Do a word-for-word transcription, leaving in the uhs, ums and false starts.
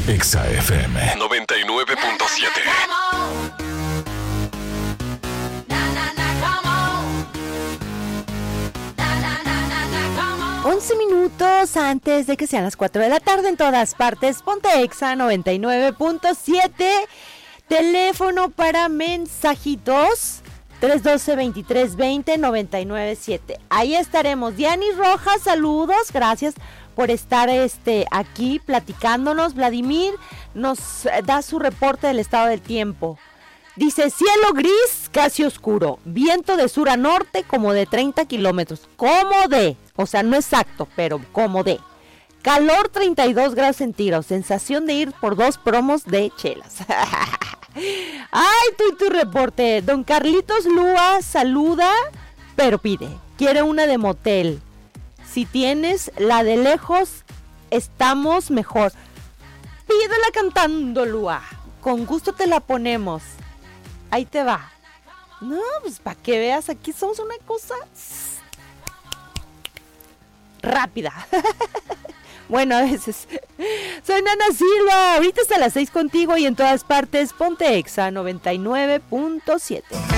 Exa F M noventa y nueve punto siete. once minutos antes de que sean las cuatro de la tarde en todas partes. Ponte Exa noventa y nueve punto siete. Teléfono para mensajitos tres uno dos, veintitrés veinte, noventa y nueve siete. Ahí estaremos. Diani Rojas, saludos. Gracias por estar este, aquí platicándonos. Vladimir nos da su reporte del estado del tiempo. Dice, cielo gris, casi oscuro, viento de sur a norte como de treinta kilómetros, como de, o sea, no exacto, pero como de. Calor treinta y dos grados centígrados, sensación de ir por dos promos de chelas. Ay, tú y tu reporte. Don Carlitos Lúa saluda, pero pide, quiere una de motel. Si tienes la de lejos, estamos mejor. Pídela cantando, Lúa, con gusto te la ponemos. Ahí te va. No, pues para que veas, aquí somos una cosa rápida. Bueno, a veces. Soy Nana Silva, ahorita hasta las seis contigo y en todas partes. Ponte Exa noventa y nueve punto siete.